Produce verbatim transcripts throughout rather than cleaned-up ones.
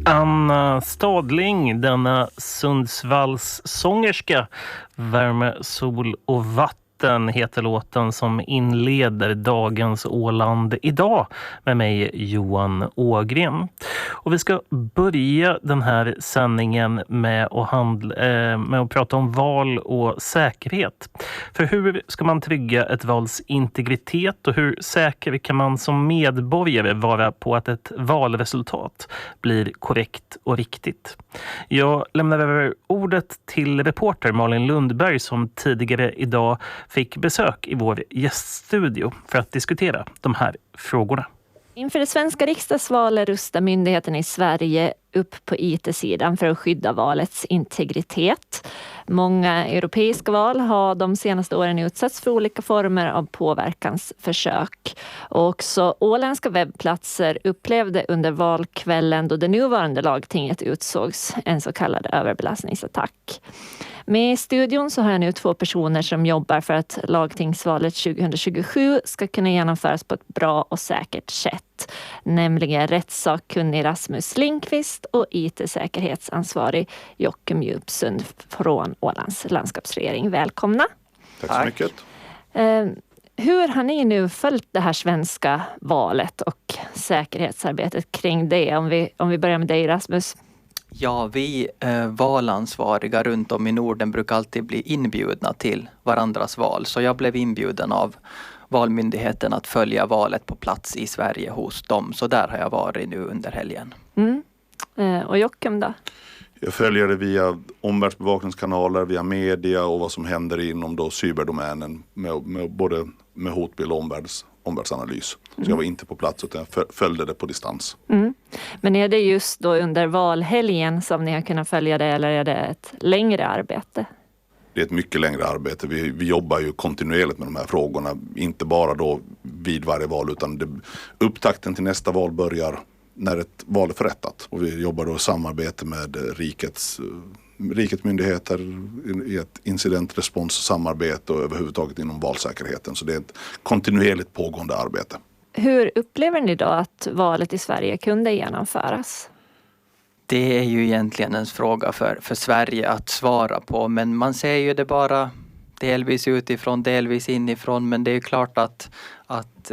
Anna Stadling, denna Sundsvalls sångerska, Värme, sol och vatten heter låten som inleder dagens Åland idag med mig, Johan Ågren. Och vi ska börja den här sändningen med att, handla, eh, med att prata om val och säkerhet. För hur ska man trygga ett vals integritet och hur säker kan man som medborgare vara på att ett valresultat blir korrekt och riktigt? Jag lämnar över ordet till reporter Malin Lundberg som tidigare idag fick besök i vår gäststudio för att diskutera de här frågorna. Inför det svenska riksdagsvalet rustar myndigheten i Sverige upp på I T-sidan för att skydda valets integritet. Många europeiska val har de senaste åren utsatts för olika former av påverkansförsök. Och också åländska webbplatser upplevde under valkvällen då det nuvarande lagtinget utsågs en så kallad överbelastningsattack. Med i studion så har jag nu två personer som jobbar för att lagtingsvalet tjugohundratjugosju ska kunna genomföras på ett bra och säkert sätt. Nämligen rättssakkunnig Rasmus Lindqvist och I T-säkerhetsansvarig Jocke Mjupsund från Ålands landskapsregering. Välkomna. Tack så mycket. Eh, hur har ni nu följt det här svenska valet och säkerhetsarbetet kring det? Om vi, om vi börjar med dig, Rasmus. Ja, vi eh, valansvariga runt om i Norden brukar alltid bli inbjudna till varandras val. Så jag blev inbjuden av Valmyndigheten att följa valet på plats i Sverige hos dem. Så där har jag varit nu under helgen. Mm. Eh, och Jockem då? Jag följer det via omvärldsbevakningskanaler, via media och vad som händer inom då cyberdomänen med, med både med hotbild och omvärlds, omvärldsanalys. Mm. Så jag var inte på plats utan jag följde det på distans. Mm. Men är det just då under valhelgen som ni har kunnat följa det eller är det ett längre arbete? Det är ett mycket längre arbete. Vi, vi jobbar ju kontinuerligt med de här frågorna. Inte bara då vid varje val utan det, upptakten till nästa val börjar när ett val är förrättat. Och vi jobbar då i samarbete med rikets, rikets myndigheter i ett incidentresponssamarbete och överhuvudtaget inom valsäkerheten. Så det är ett kontinuerligt pågående arbete. Hur upplever ni då att valet i Sverige kunde genomföras? Det är ju egentligen en fråga för, för Sverige att svara på. Men man ser ju det bara delvis utifrån, delvis inifrån. Men det är ju klart att, att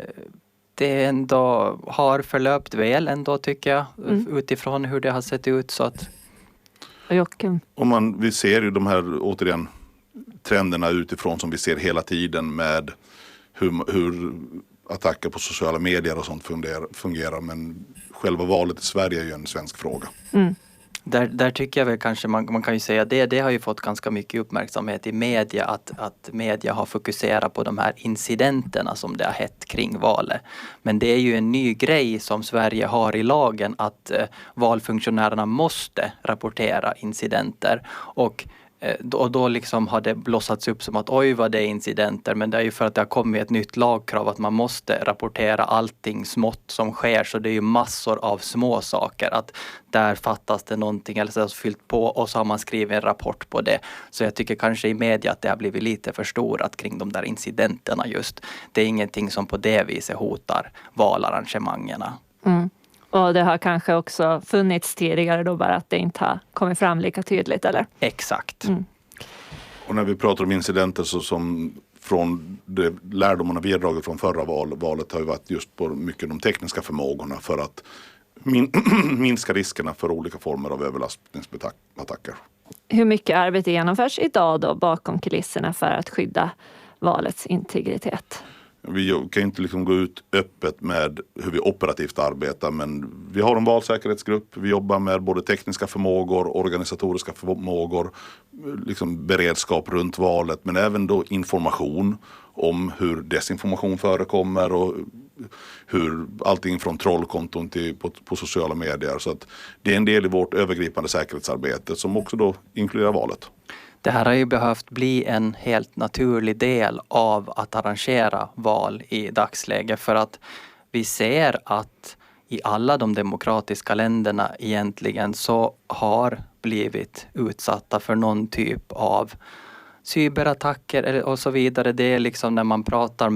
det ändå har förlöpt väl ändå tycker jag. Mm. Utifrån hur det har sett ut. Så att... Och man, vi ser ju de här återigen trenderna utifrån som vi ser hela tiden med hur, hur attacker på sociala medier och sånt fungerar, fungerar. Men själva valet i Sverige är ju en svensk fråga. Mm. Där, där tycker jag väl kanske man, man kan ju säga det, det har ju fått ganska mycket uppmärksamhet i media att, att media har fokuserat på de här incidenterna som det har hett kring valet. Men det är ju en ny grej som Sverige har i lagen att eh, valfunktionärerna måste rapportera incidenter och Och då liksom har det blossats upp som att oj vad det är incidenter. Men det är ju för att det har kommit ett nytt lagkrav att man måste rapportera allting smått som sker. Så det är ju massor av små saker. Att där fattas det någonting eller så har fyllt på och så har man skrivit en rapport på det. Så jag tycker kanske i media att det har blivit lite förstorat kring de där incidenterna just. Det är ingenting som på det viset hotar valarrangemangerna. Mm. Och det har kanske också funnits tidigare då bara att det inte har kommit fram lika tydligt, eller? Exakt. Mm. Och när vi pratar om incidenter så som från de lärdomarna vi har dragit från förra val, valet har ju varit just på mycket de tekniska förmågorna för att min, minska riskerna för olika former av överlastningsattacker. Hur mycket arbete genomförs idag då bakom kulisserna för att skydda valets integritet? Vi kan inte liksom gå ut öppet med hur vi operativt arbetar men vi har en valsäkerhetsgrupp. Vi jobbar med både tekniska förmågor, organisatoriska förmågor, liksom beredskap runt valet men även då information om hur desinformation förekommer och hur allting från trollkonton till på, på sociala medier. Så att det är en del i vårt övergripande säkerhetsarbete som också då inkluderar valet. Det här har ju behövt bli en helt naturlig del av att arrangera val i dagsläget för att vi ser att i alla de demokratiska länderna egentligen så har blivit utsatta för någon typ av cyberattacker och så vidare. Det är liksom när man pratar